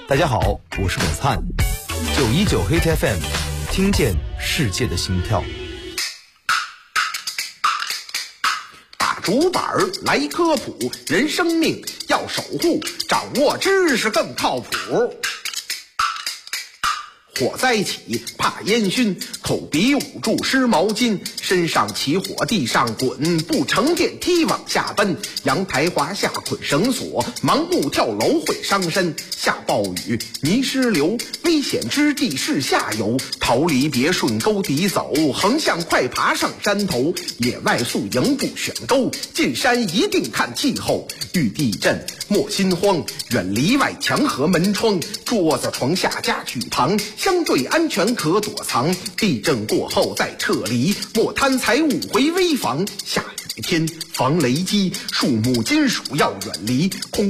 大家好，我是董灿，919黑 FM， 听见世界的心跳。 打竹板来科普，人生命要守护，掌握知识更靠谱。火灾起怕烟熏，口鼻捂住湿毛巾，身上起火地上滚，不乘电梯往下奔，阳台滑下捆绳索，盲目跳楼会伤身。下暴雨泥石流，危险之地是下游，逃离别顺沟底走，横向快爬上山头。野外宿营不选沟，进山一定看气候。遇地震莫心慌，远离外墙和门窗，桌子床下家具旁，相对安全可躲藏。地震过后再撤离，莫贪财物回危房。下雨天防雷击，树木金属要远离。